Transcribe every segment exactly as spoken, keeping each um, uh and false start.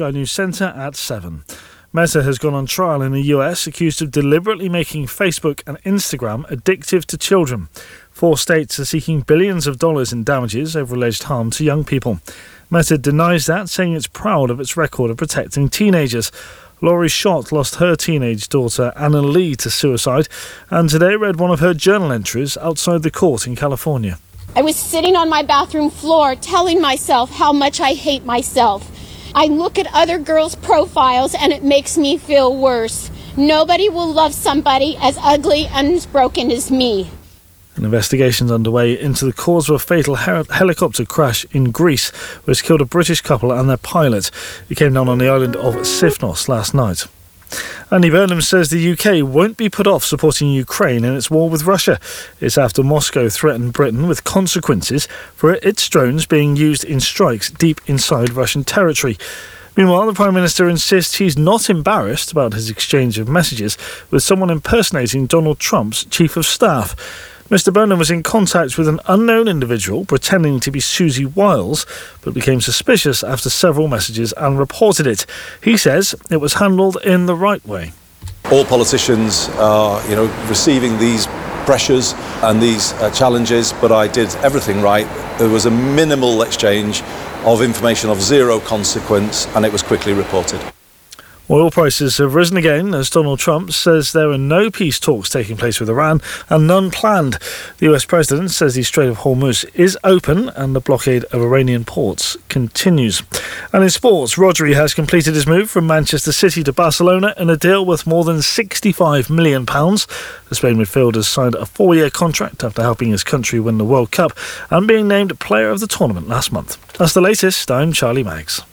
Sky News Centre at seven. Meta has gone on trial in the U S, accused of deliberately making Facebook and Instagram addictive to children. Four states are seeking billions of dollars in damages over alleged harm to young people. Meta denies that, saying it's proud of its record of protecting teenagers. Laurie Schott lost her teenage daughter Anna Lee to suicide, and today read one of her journal entries outside the court in California. I was sitting on my bathroom floor telling myself how much I hate myself. I look at other girls' profiles and it makes me feel worse. Nobody will love somebody as ugly and as broken as me. An investigation is underway into the cause of a fatal her- helicopter crash in Greece, which killed a British couple and their pilot. It came down on the island of Sifnos last night. Andy Burnham says the U K won't be put off supporting Ukraine in its war with Russia. It's after Moscow threatened Britain with consequences for its drones being used in strikes deep inside Russian territory. Meanwhile, the Prime Minister insists he's not embarrassed about his exchange of messages with someone impersonating Donald Trump's Chief of Staff. Mister Burnham was in contact with an unknown individual pretending to be Susie Wiles, but became suspicious after several messages and reported it. He says it was handled in the right way. All politicians are, you know, receiving these pressures and these uh, challenges, but I did everything right. There was a minimal exchange of information of zero consequence, and it was quickly reported. Oil prices have risen again as Donald Trump says there are no peace talks taking place with Iran and none planned. The U S president says the Strait of Hormuz is open and the blockade of Iranian ports continues. And in sports, Rodri has completed his move from Manchester City to Barcelona in a deal worth more than sixty-five million pounds. The Spain midfielder signed a four-year contract after helping his country win the World Cup and being named player of the tournament last month. That's the latest. I'm Charlie Maggs.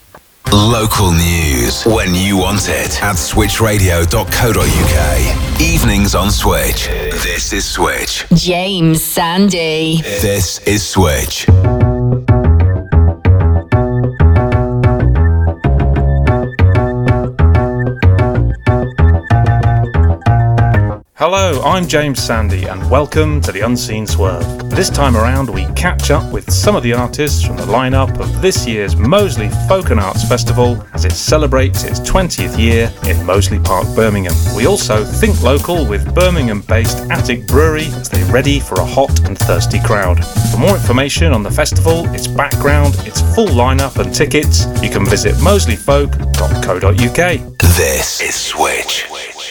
Local news when you want it at switch radio dot co dot uk. Evenings on Switch. This is Switch. James Sandy. This is Switch. Hello, I'm James Sandy and welcome to The Unseen Swerve. This time around we catch up with some of the artists from the lineup of this year's Moseley Folk and Arts Festival as it celebrates its twentieth year in Moseley Park, Birmingham. We also think local with Birmingham-based Attic Brewery as they're ready for a hot and thirsty crowd. For more information on the festival, its background, its full lineup and tickets, you can visit moseley folk dot co dot uk. This is Switch.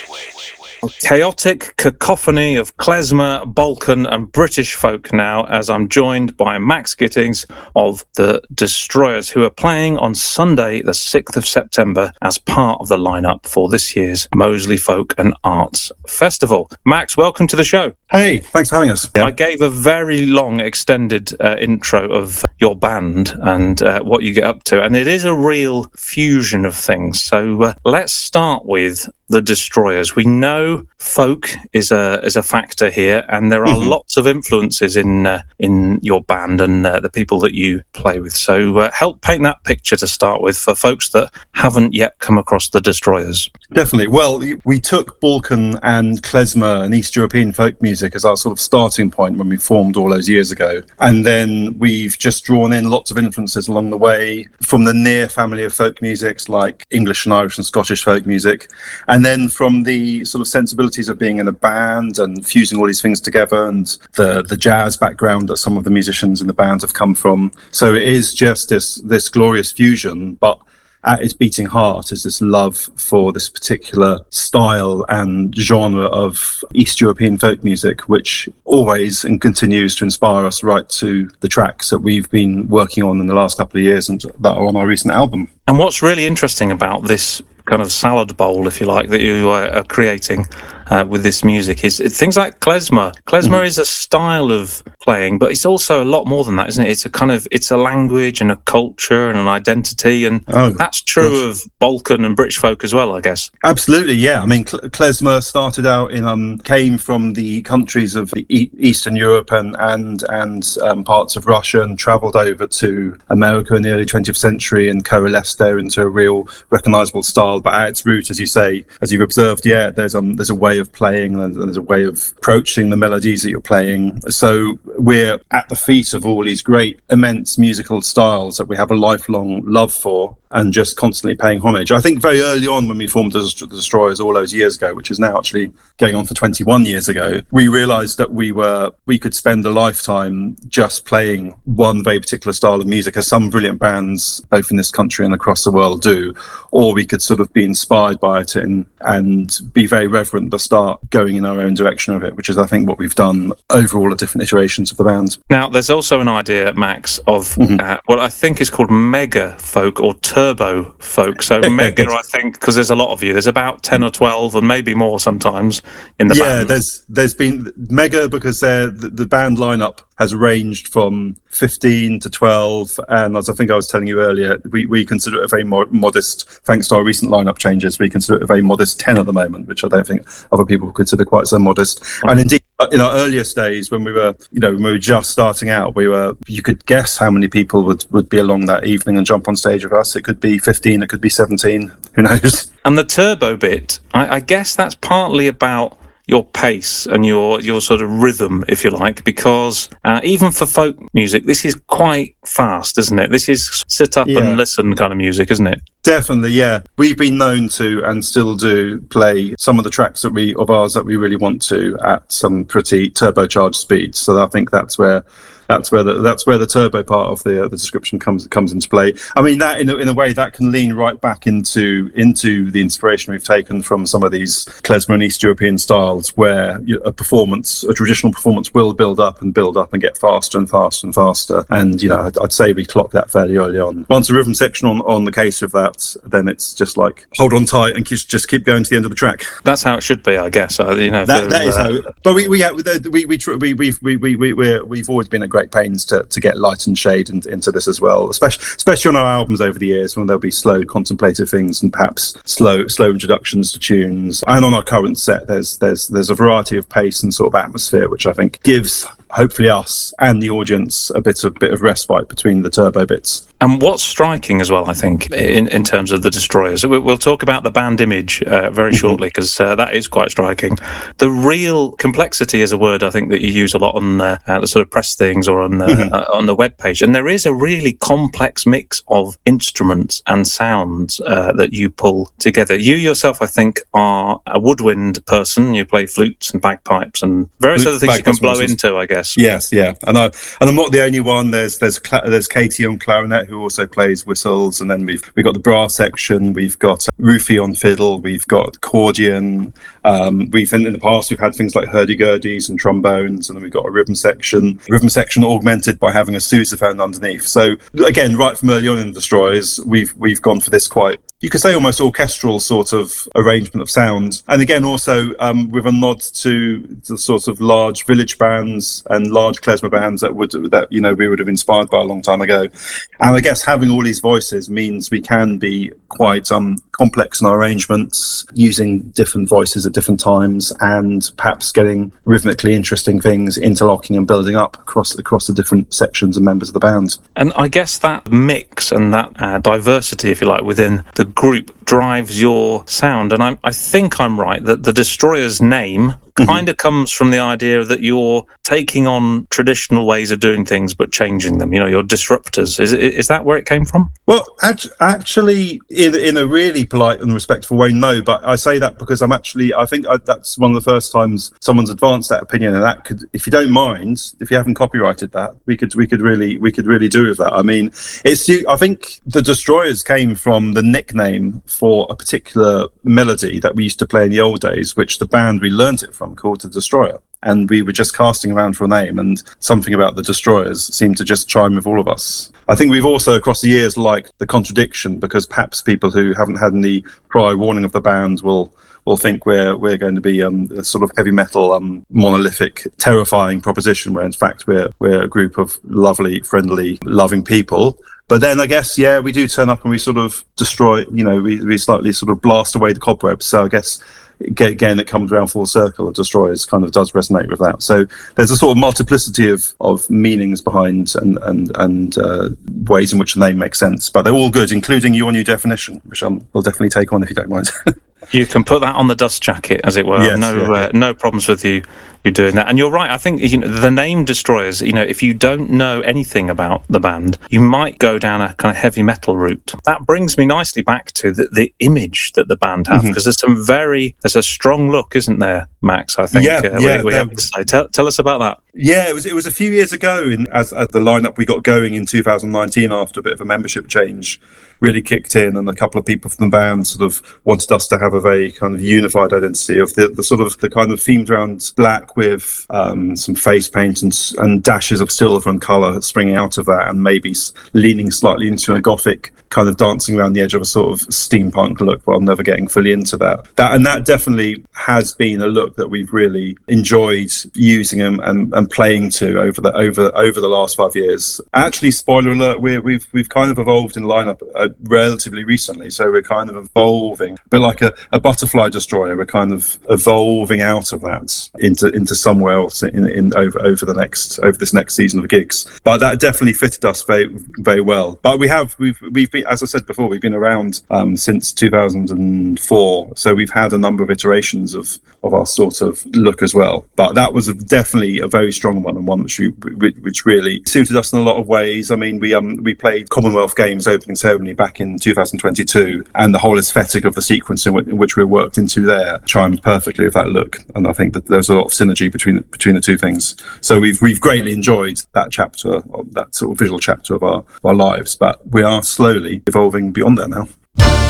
A chaotic cacophony of klezmer, Balkan and British folk now, as I'm joined by Max Gittings of the Destroyers, who are playing on Sunday the sixth of September as part of the lineup for this year's Moseley Folk and Arts Festival. Max, welcome to the show. Hey, thanks for having us. Yeah. I gave a very long extended uh, intro of your band and uh, what you get up to, and it is a real fusion of things. So uh, let's start with the Destroyers. We know folk is a is a factor here, and there are mm-hmm. lots of influences in uh, in your band and uh, the people that you play with. So uh, help paint that picture to start with for folks that haven't yet come across the Destroyers. Definitely. Well, we took Balkan and klezmer and East European folk music as our sort of starting point when we formed all those years ago, and then we've just drawn in lots of influences along the way from the near family of folk musics like English and Irish and Scottish folk music, and then from the sort of sensibilities of being in a band and fusing all these things together, and the the jazz background that some of the musicians in the band have come from. So it is just this this glorious fusion, but at its beating heart is this love for this particular style and genre of East European folk music, which always and continues to inspire us right to the tracks that we've been working on in the last couple of years and that are on our recent album. And what's really interesting about this kind of salad bowl, if you like, that you are creating uh, with this music is things like klezmer. Klezmer mm. is a style of playing, but it's also a lot more than that, isn't it? It's a kind of, it's a language and a culture and an identity, and oh, that's true gosh. of Balkan and British folk as well, I guess. Absolutely, yeah. I mean, klezmer started out in, um, came from the countries of e- Eastern Europe and and and um, parts of Russia, and travelled over to America in the early twentieth century and coalesced there into a real recognisable style. But at its root, as you say, as you've observed, yeah, there's um there's a way of playing, and there's a way of approaching the melodies that you're playing. So we're at the feet of all these great, immense musical styles that we have a lifelong love for, and just constantly paying homage. I think very early on when we formed the Destroyers all those years ago, which is now actually going on for twenty-one years ago, we realised that we were we could spend a lifetime just playing one very particular style of music, as some brilliant bands both in this country and across the world do, or we could sort of be inspired by it and and be very reverent but start going in our own direction of it, which is I think what we've done over all the different iterations of the band. Now there's also an idea, Max, of mm-hmm. uh, what I think is called mega folk or turbo folk. So mega, I think, because there's a lot of you, there's about ten or twelve and maybe more sometimes in the yeah, band. Yeah, there's there's been mega because they're, the, the band lineup has ranged from fifteen to twelve, and as I think I was telling you earlier, we, we consider it a very mo- modest, thanks to our recent lineup changes, we consider it a very modest ten at the moment, which I don't think other people would consider quite so modest. And indeed, in our earliest days, when we were, you know, when we were just starting out, we were, you could guess how many people would, would be along that evening and jump on stage with us. It could be fifteen, it could be seventeen, who knows? And the turbo bit, I, I guess that's partly about your pace and your your sort of rhythm, if you like, because uh, even for folk music, this is quite fast, isn't it? This is sit up yeah. and listen kind of music, isn't it? Definitely, yeah. We've been known to and still do play some of the tracks that we of ours that we really want to at some pretty turbocharged speeds. So I think that's where that's where the that's where the turbo part of the uh, the description comes comes into play. I mean, that in a, in a way that can lean right back into into the inspiration we've taken from some of these klezmer and East European styles, where a performance, a traditional performance, will build up and build up and get faster and faster and faster. And you know, I'd, I'd say we clocked that fairly early on. Once a rhythm section on on the case of that, then it's just like hold on tight and just keep going to the end of the track. That's how it should be, I guess. Uh, you know, that, that is uh, how. But we we we we we we we we we we we're, we've always been a great pains to, to get light and shade in, into this as well, especially especially on our albums over the years, when there'll be slow contemplative things and perhaps slow slow introductions to tunes. And on our current set, there's there's there's a variety of pace and sort of atmosphere, which I think gives hopefully us and the audience a bit of bit of respite between the turbo bits. And what's striking as well, I think, in, in terms of the Destroyers, we'll talk about the band image uh, very shortly, because uh, that is quite striking. The real complexity is a word I think that you use a lot on uh, the sort of press things or on the, mm-hmm. uh, on the webpage. And there is a really complex mix of instruments and sounds uh, that you pull together. You yourself, I think, are a woodwind person. You play flutes and bagpipes and various Flute, other things you can blow voices. into, I guess. Yes, yeah. And, I, and I'm not the only one. There's there's there's Katie on clarinet, who also plays whistles, and then we've we've got the brass section, we've got Rufy on fiddle, we've got accordion, um, we've in, in the past we've had things like hurdy-gurdies and trombones, and then we've got a rhythm section, rhythm section augmented by having a sousaphone underneath. So again, right from early on in the Destroyers, we've we've gone for this quite, you could say, almost orchestral sort of arrangement of sound, and again also um, with a nod to the sort of large village bands and large klezmer bands that would that you know we would have inspired by a long time ago. And I guess having all these voices means we can be quite um, complex in our arrangements, using different voices at different times, and perhaps getting rhythmically interesting things interlocking and building up across across the different sections and members of the band. And I guess that mix and that uh, diversity, if you like, within the group drives your sound. And I, I think I'm right that the Destroyers name kind of comes from the idea that you're taking on traditional ways of doing things but changing them. You know, you're disruptors. Is is that where it came from? Well, actually, in in a really polite and respectful way, no. But I say that because I'm actually, I think I, that's one of the first times someone's advanced that opinion, and that could, if you don't mind, if you haven't copyrighted that, we could we could really we could really do with that. I mean, it's I think the Destroyers came from the nickname for a particular melody that we used to play in the old days, which the band we learnt it from, called the Destroyer. And we were just casting around for a name, and something about the Destroyers seemed to just chime with all of us. I think we've also across the years liked the contradiction, because perhaps people who haven't had any prior warning of the band will will think we're we're going to be um, a sort of heavy metal, um, monolithic, terrifying proposition, where in fact we're we're a group of lovely, friendly, loving people. But then I guess, yeah, we do turn up and we sort of destroy, you know, we, we slightly sort of blast away the cobwebs. So I guess, again, it comes around full circle. The Destroyers kind of does resonate with that. So there's a sort of multiplicity of, of meanings behind and and and uh, ways in which the name makes sense. But they're all good, including your new definition, which um, we'll definitely take on if you don't mind. You can put that on the dust jacket, as it were. Yes, no, yeah. uh, no problems with you. You're doing that, and you're right. I think you know, the name Destroyers. You know, if you don't know anything about the band, you might go down a kind of heavy metal route. That brings me nicely back to the, the image that the band have, because mm-hmm. there's some very there's a strong look, isn't there, Max? I think. Yeah, uh, yeah. We, we have to say. Tell, tell us about that. Yeah, it was it was a few years ago, in, as, as the lineup we got going in two thousand nineteen after a bit of a membership change really kicked in, and a couple of people from the band sort of wanted us to have a very kind of unified identity of the, the sort of the kind of themed around black with um, some face paint and, and dashes of silver and colour springing out of that, and maybe leaning slightly into a gothic kind of dancing around the edge of a sort of steampunk look, while never getting fully into that. That and that definitely has been a look that we've really enjoyed using and, and, and playing to over the over over the last five years. Actually, spoiler alert, we're, we've we've kind of evolved in lineup uh, relatively recently, so we're kind of evolving, a bit like a, a butterfly destroyer. We're kind of evolving out of that into into somewhere else in, in over over the next over this next season of gigs. But that definitely fitted us very very well. But we have we've we've been, as I said before, we've been around um, since two thousand four, so we've had a number of iterations of of our sort of look as well. But that was a, definitely a very strong one, and one which we, which really suited us in a lot of ways. I mean, we um we played Commonwealth Games opening ceremony back in two thousand twenty-two, and the whole aesthetic of the sequence in, w- in which we worked into there chimed perfectly with that look. And I think that there's a lot of synergy between between the two things. So we've we've greatly enjoyed that chapter, that sort of visual chapter of our, our lives. But we are slowly evolving beyond that now.